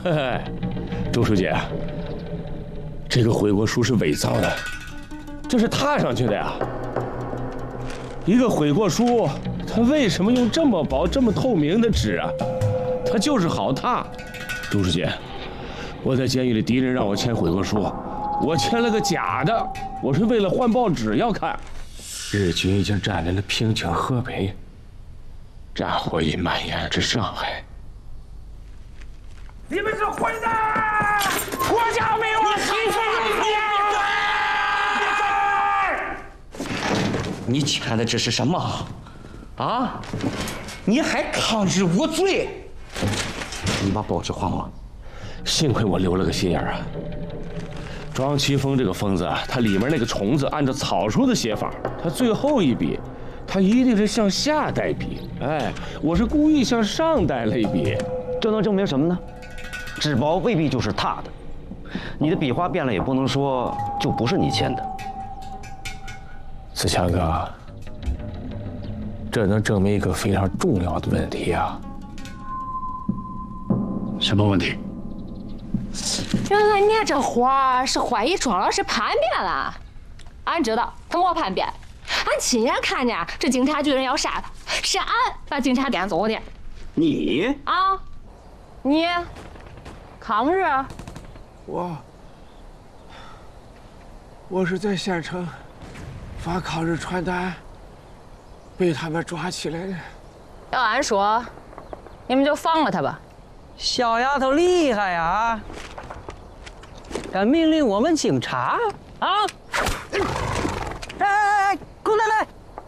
嘿，周书记，这个悔过书是伪造的，这是踏上去的呀。一个悔过书，它为什么用这么薄、这么透明的纸啊？它就是好踏。周书记，我在监狱里，敌人让我签悔过书，我签了个假的，我是为了换报纸要看。日军已经占领了平津、河北，战火已蔓延至上海。 你们是混蛋！国家没有欺负你签的这是什么？啊？你还抗日无罪？你把报纸还我！ 幸亏我留了个心眼啊！庄奇峰这个疯子啊，他里面那个虫子按照草书的写法，他最后一笔，他一定是向下带笔。哎，我是故意向上带了一笔， 这能证明什么呢？纸薄未必就是踏的，你的笔画变了也不能说就不是你签的。 子强哥，这能证明一个非常重要的问题啊！ 什么问题？ 原来你这活儿是怀疑庄老师叛变了。俺知道他没叛变，俺亲眼看见这警察局人要杀他，是俺把警察赶走的。 你啊？你抗日？ 我是在县城发抗日传单，被他们抓起来的。 要俺说，你们就放了他吧。 小丫头厉害呀！敢命令我们警察啊！